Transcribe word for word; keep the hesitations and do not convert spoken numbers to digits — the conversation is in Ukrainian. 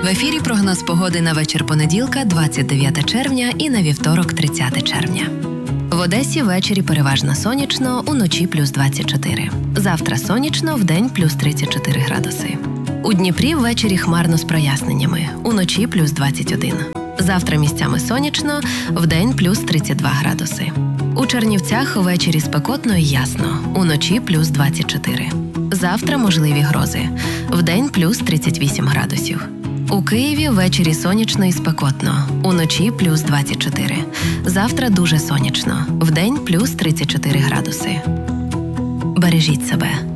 В ефірі прогноз погоди на вечір понеділка, двадцять дев'яте червня і на вівторок, тридцяте червня. В Одесі ввечері переважно сонячно, уночі плюс двадцять чотири. Завтра сонячно, вдень плюс тридцять чотири градуси. У Дніпрі ввечері хмарно з проясненнями, уночі плюс двадцять один. Завтра місцями сонячно, вдень плюс тридцять два градуси. У Чернівцях ввечері спекотно і ясно, уночі плюс двадцять чотири. Завтра можливі грози, вдень плюс тридцять вісім градусів. У Києві ввечері сонячно і спекотно, уночі плюс двадцять чотири. Завтра дуже сонячно, вдень плюс тридцять чотири градуси. Бережіть себе.